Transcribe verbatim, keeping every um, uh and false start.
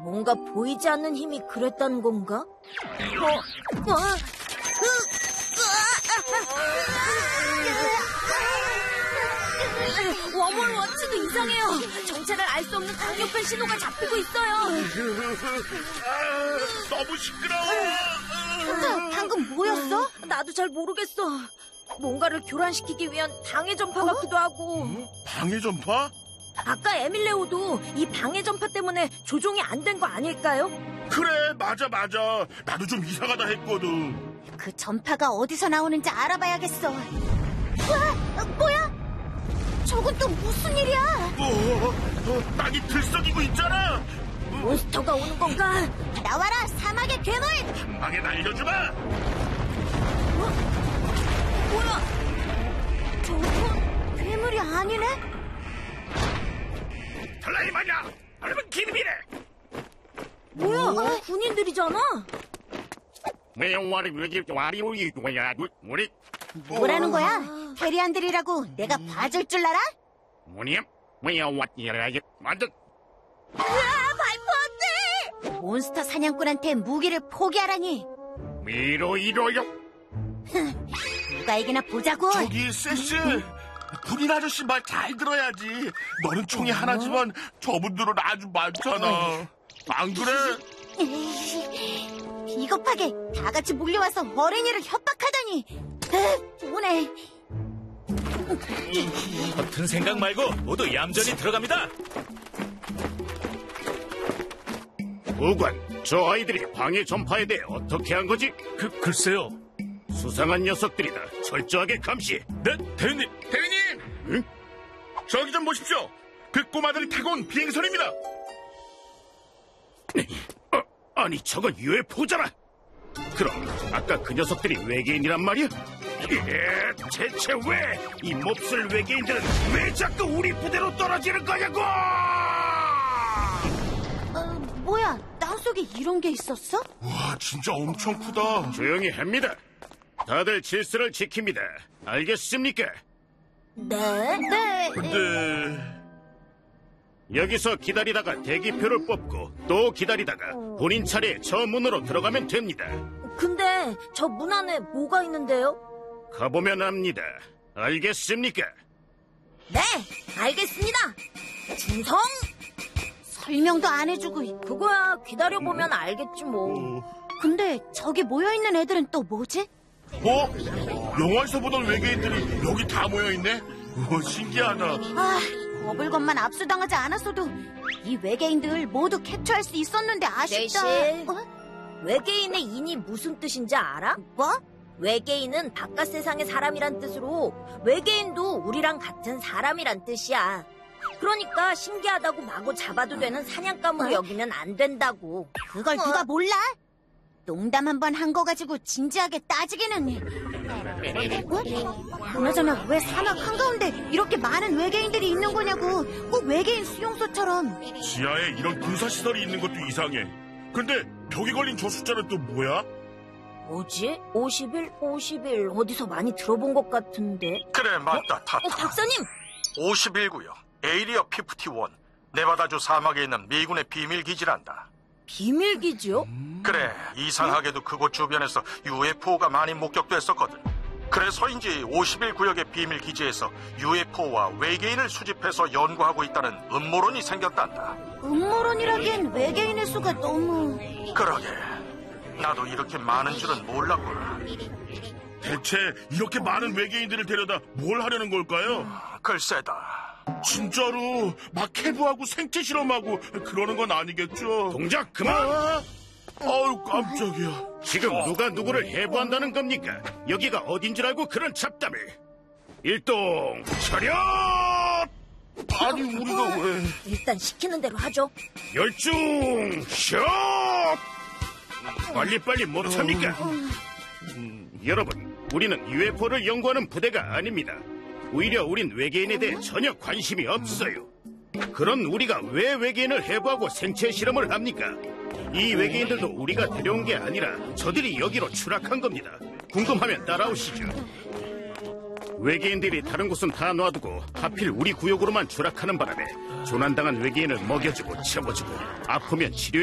뭔가 보이지 않는 힘이 그랬다는 건가? 어, 어, 워멀 워치도 이상해요. 정체를 알 수 없는 강력한 신호가 잡히고 있어요. 너무 시끄러워. 방금 뭐였어? 나도 잘 모르겠어. 뭔가를 교란시키기 위한 방해 전파 같기도 하고. 어? 방해 전파? 아까 에밀레오도 이 방해 전파 때문에 조종이 안 된 거 아닐까요? 그래, 맞아 맞아. 나도 좀 이상하다 했거든. 그 전파가 어디서 나오는지 알아봐야겠어. 우와, 뭐야? 저건 또 무슨 일이야? 어, 어, 땅이 들썩이고 있잖아. 몬스터가 오는 건가? 나와라, 사막의 괴물! 한 방에 날려주마. 어? 뭐야? 저건 괴물이 아니네? 달라이 마냥, 아니면 기름이래. 뭐야? 어? 군인들이잖아? 뭐라는 거야? 페리안들이라고 내가 봐줄 줄 알아? 완전 으아, 발포 어때? 몬스터 사냥꾼한테 무기를 포기하라니. 미로 이로요. 누가 이기나 보자고. 저기 세씨, 군인 아저씨 말 잘 들어야지. 너는 총이 하나지만 저분들은 아주 많잖아. 안 그래? 비겁하게 다 같이 몰려와서 어린이를 협박하다니. 오네. 허튼 생각 말고 모두 얌전히 들어갑니다. 보관, 저 아이들이 방해 전파에 대해 어떻게 한 거지? 그, 글쎄요. 수상한 녀석들이다. 철저하게 감시. 네, 대위님. 대위님! 응? 저기 좀 보십시오. 그 꼬마들이 타고 온 비행선입니다. 어, 아니, 저건 유에프오잖아. 그럼 아까 그 녀석들이 외계인이란 말이야? 예, 대체 왜 이 몹쓸 외계인들은 왜 자꾸 우리 부대로 떨어지는 거냐고! 어, 뭐야? 땅속에 이런 게 있었어? 와, 진짜 엄청 크다. 조용히 합니다. 다들 질서를 지킵니다. 알겠습니까? 네. 네. 근데... 여기서 기다리다가 대기표를 뽑고 또 기다리다가 본인 차례에 저 문으로 들어가면 됩니다. 근데 저 문 안에 뭐가 있는데요? 가보면 압니다. 알겠습니까? 네, 알겠습니다. 충성! 설명도 안 해주고. 그거야, 기다려보면 알겠지 뭐. 근데 저기 모여있는 애들은 또 뭐지? 어? 영화에서 보던 외계인들이 여기 다 모여있네? 우와, 신기하다. 아, 거불것만 압수당하지 않았어도 이 외계인들 모두 캡처할 수 있었는데 아쉽다. 어? 외계인의 인이 무슨 뜻인지 알아? 뭐? 외계인은 바깥 세상의 사람이란 뜻으로 외계인도 우리랑 같은 사람이란 뜻이야. 그러니까 신기하다고 마구 잡아도 되는 사냥감으로 어? 여기면 안 된다고. 그걸 누가 어? 몰라? 농담 한 번 한 거 가지고 진지하게 따지기는. 어? 그나저나 왜 사막 한가운데 이렇게 많은 외계인들이 있는 거냐고. 꼭 외계인 수용소처럼. 지하에 이런 군사시설이 있는 것도 이상해. 근데 벽에 걸린 저 숫자는 또 뭐야? 뭐지? 오십일, 오십일 어디서 많이 들어본 것 같은데. 그래, 맞다, 어? 타타. 어, 박사님! 오십일구요. 에이리어 피프티일. 네바다주 사막에 있는 미군의 비밀기지란다. 비밀기지요? 그래, 이상하게도 그곳 주변에서 유에프오가 많이 목격됐었거든. 그래서인지 오십일 구역의 비밀기지에서 유에프오와 외계인을 수집해서 연구하고 있다는 음모론이 생겼단다. 음모론이라기엔 외계인의 수가 너무... 그러게, 나도 이렇게 많은 줄은 몰랐구나. 대체 이렇게 많은 외계인들을 데려다 뭘 하려는 걸까요? 글쎄다. 진짜로 막 해부하고 생체 실험하고 그러는 건 아니겠죠? 동작 그만! 아, 아유, 깜짝이야. 지금 누가 누구를 해부한다는 겁니까? 여기가 어딘 줄 알고 그런 잡담을. 일동 차렷! 아니, 우리가 왜... 일단 시키는 대로 하죠. 열중 샷! 빨리빨리 못 합니까? 음, 여러분, 우리는 유에프오를 연구하는 부대가 아닙니다. 오히려 우린 외계인에 대해 전혀 관심이 없어요. 그런 우리가 왜 외계인을 해부하고 생체 실험을 합니까? 이 외계인들도 우리가 데려온 게 아니라 저들이 여기로 추락한 겁니다. 궁금하면 따라오시죠. 외계인들이 다른 곳은 다 놔두고 하필 우리 구역으로만 추락하는 바람에 조난당한 외계인을 먹여주고 채워주고 아프면 치료해